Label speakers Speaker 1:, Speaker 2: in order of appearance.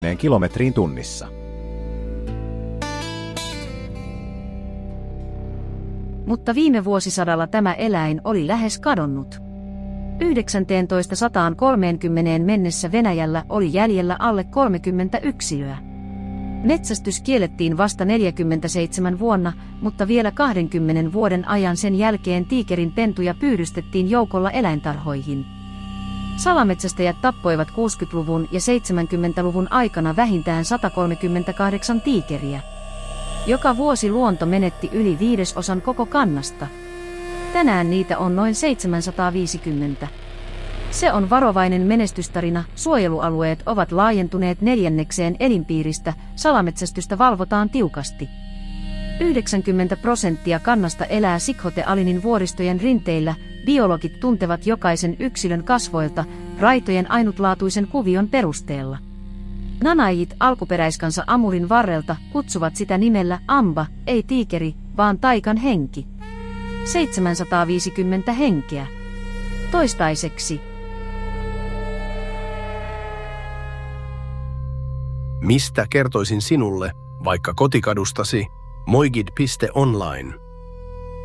Speaker 1: kilometriin tunnissa.
Speaker 2: Mutta viime vuosisadalla tämä eläin oli lähes kadonnut. 1930 mennessä Venäjällä oli jäljellä alle 30 yksilöä. Metsästys kiellettiin vasta 1947 vuonna, mutta vielä 20 vuoden ajan sen jälkeen tiikerin pentuja pyydystettiin joukolla eläintarhoihin. Salametsästäjät tappoivat 60-luvun ja 70-luvun aikana vähintään 138 tiikeriä. Joka vuosi luonto menetti yli 1/5 koko kannasta. Tänään niitä on noin 750. Se on varovainen menestystarina, suojelualueet ovat laajentuneet 1/4 elinpiiristä, salametsästystä valvotaan tiukasti. 90% kannasta elää Sikhote-Alinin vuoristojen rinteillä, biologit tuntevat jokaisen yksilön kasvoilta, raitojen ainutlaatuisen kuvion perusteella. Nanaijit alkuperäiskansa Amurin varrelta kutsuvat sitä nimellä amba, ei tiikeri, vaan taikan henki. 750 henkeä. Toistaiseksi.
Speaker 3: Mistä kertoisin sinulle, vaikka kotikadustasi? Moigid.online